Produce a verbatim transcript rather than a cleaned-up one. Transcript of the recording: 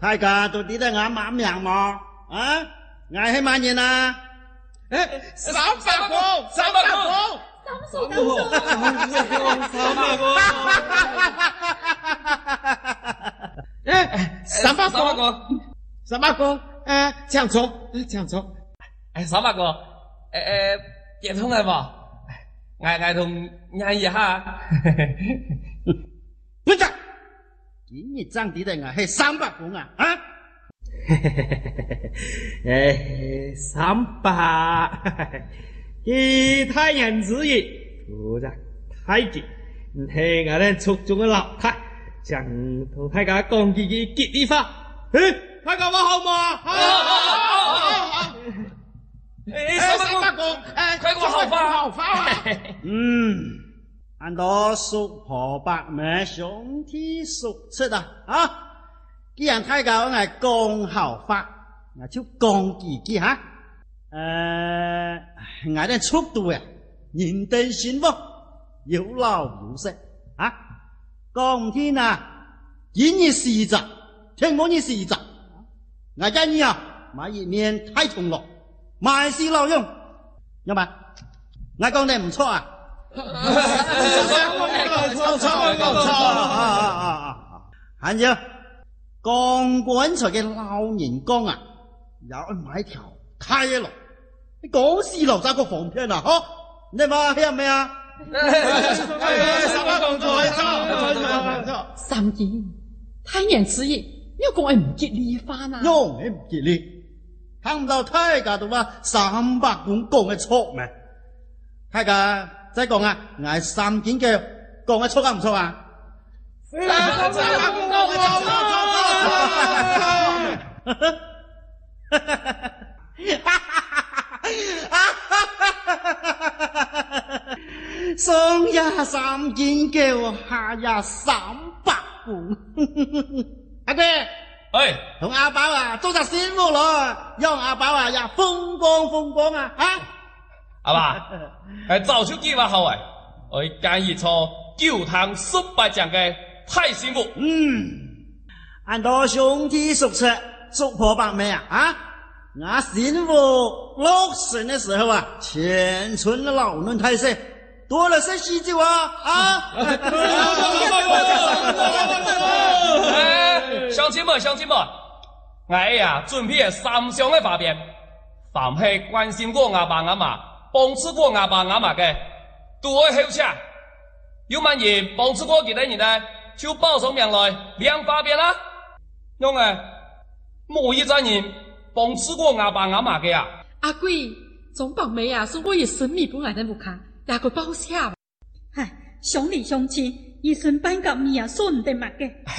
大家都知道俺马名嘛？啊，俺系乜嘢啊？ 诶，三百个，三百个， 三百个， 三百个，哎，三百个，三百个，哎，抢错，抢错， 哎，三百个，诶诶，接通来吧？挨挨通按一下。 不是，今日涨跌的俺系三百公啊！啊！ 诶，三百，其他人之意，负责太极，唔系我哋族中嘅老太，想同大家讲几句吉利话。诶，大家话好嘛？好，好，好，好。 诶，三百个， 诶， 快给我好发， 好发啊！ 嗯，俺多叔婆伯妹兄弟叔出啊！啊！既然大家我系讲好法，我就讲几句哈。呃，我哋速度啊，认真幸福，有老有少啊。讲唔听啊，今日时日，听我日时日，我建议啊，买一面太重了，买是老用，有嘛？我讲得唔错啊。 错错错错啊啊啊啊！还有。刚棺材嘅老人讲啊，有买条开路，你讲事留晒个防骗啊，嗬？你嘛听未啊？ 三百个错错错错， 三件太言之意，你讲系唔吉利翻啊？ 用你唔吉利，睇唔到大家都话三百公讲嘅错咩？大家再讲啊，挨三件嘅讲嘅错啊唔错啊？ 三百个错错错。 上呀三件叫，下呀三百股。阿哥， 哎， 同阿宝啊做只先务咯，让阿宝啊呀风光风光啊，啊！ 阿爸，哎，早就计划好诶，我建议做九堂十八讲嘅太幸福。 嗯。按多兄弟叔出叔婆伯妹啊啊！我幸福六旬的时候啊，全村的老人太岁多了些喜酒啊啊！ 哎，乡亲们，乡亲们，我呀准备三项的发片，凡系关心过阿爸阿妈、帮助过阿爸阿妈嘅，都会好吃。有乜嘢帮助过其他人呢？就报上名来亮发片啦。用诶，冇一个人帮助过阿爸阿妈嘅啊！ 阿贵，总白妹啊，是我以生命本来的木卡，也个报谢。 唉，兄弟兄亲，一生半个命啊，顺得嘛嘅。